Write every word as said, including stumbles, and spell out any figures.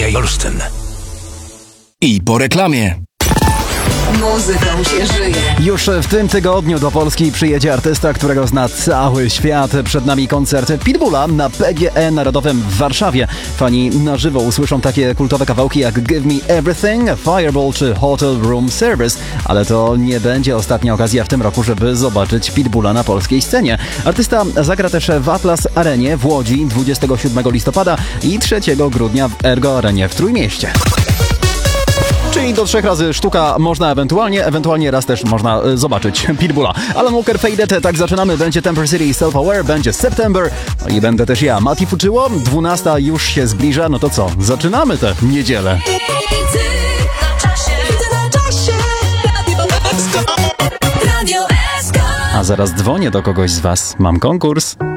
Radia Olsztyn. I po reklamie. Muzyką się żyje. Już w tym tygodniu do Polski przyjedzie artysta, którego zna cały świat. Przed nami koncert Pitbulla na P G E Narodowym w Warszawie. Fani na żywo usłyszą takie kultowe kawałki jak Give Me Everything, Fireball czy Hotel Room Service. Ale to nie będzie ostatnia okazja w tym roku, żeby zobaczyć Pitbulla na polskiej scenie. Artysta zagra też w Atlas Arenie w Łodzi dwudziestego siódmego listopada i trzeciego grudnia w Ergo Arenie w Trójmieście. Czyli do trzech razy sztuka można ewentualnie, ewentualnie raz też można y, zobaczyć Pitbulla. Alan Walker Faded, tak zaczynamy, będzie Temper City Self Aware, będzie September, no i będę też ja, Mati Fuczyło, dwunasta już się zbliża, no to co, zaczynamy tę niedzielę. A zaraz dzwonię do kogoś z was, mam konkurs.